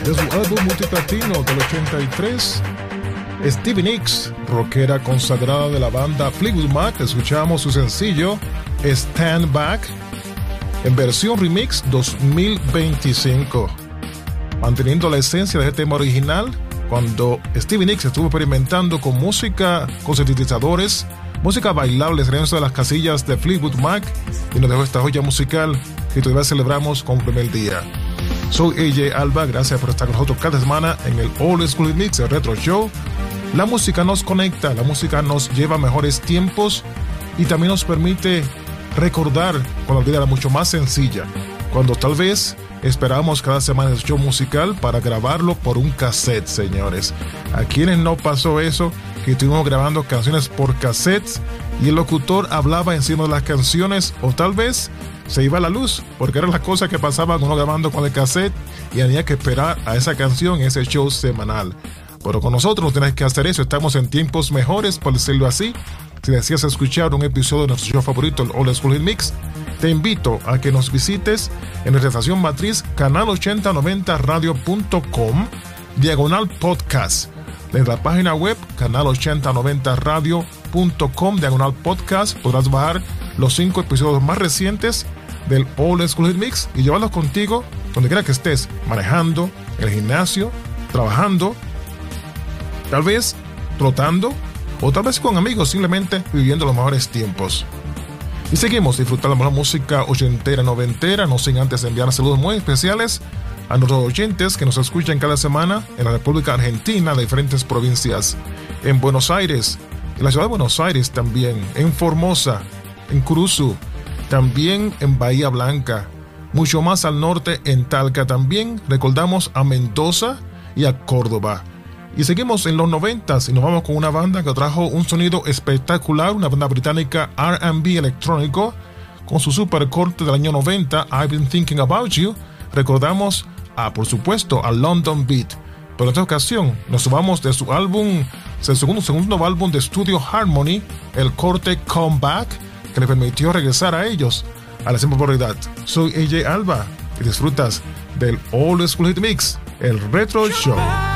de su álbum multiplatino del 83, Stevie Nicks, rockera consagrada de la banda Fleetwood Mac. Escuchamos su sencillo Stand Back en versión remix 2025, manteniendo la esencia de este tema original cuando Stevie Nicks estuvo experimentando con música con sintetizadores, música bailable dentro de las casillas de Fleetwood Mac, y nos dejó esta joya musical que todavía celebramos como primer día. Soy AJ Alba, gracias por estar con nosotros cada semana en el Old School Mix, el Retro Show. La música nos conecta, la música nos lleva a mejores tiempos y también nos permite recordar cuando la vida era mucho más sencilla, cuando tal vez esperábamos cada semana el show musical para grabarlo por un cassette, señores. A quienes no pasó eso, que estuvimos grabando canciones por cassettes y el locutor hablaba encima de las canciones, o tal vez se iba la luz, porque eran las cosas que pasaban uno grabando con el cassette y tenía que esperar a esa canción, ese show semanal. Pero con nosotros no tienes que hacer eso, estamos en tiempos mejores, por decirlo así. Si deseas escuchar un episodio de nuestro show favorito, el Old School Hit Mix, te invito a que nos visites en nuestra estación matriz canal8090radio.com /podcast. En la página web canal8090radio.com /podcast podrás bajar los 5 episodios más recientes del Old School Hit Mix y llevarlos contigo donde quiera que estés, manejando, en el gimnasio, trabajando, tal vez trotando, o tal vez con amigos, simplemente viviendo los mejores tiempos. Y seguimos disfrutando de la música ochentera, noventera, no sin antes enviar saludos muy especiales a nuestros oyentes que nos escuchan cada semana en la República Argentina, de diferentes provincias, en Buenos Aires, en la ciudad de Buenos Aires también, en Formosa, en Curuzú, también en Bahía Blanca, mucho más al norte en Talca también, recordamos a Mendoza y a Córdoba. Y seguimos en los 90s y nos vamos con una banda que trajo un sonido espectacular, una banda británica R&B electrónico, con su super corte del año 90, I've Been Thinking About You. Recordamos, por supuesto, a London Beat. Pero en esta ocasión nos sumamos de su álbum, su segundo álbum de estudio Harmony, el corte Comeback, que le permitió regresar a ellos a la popularidad. Soy AJ Alba y disfrutas del Old School Hit Mix, el Retro Show.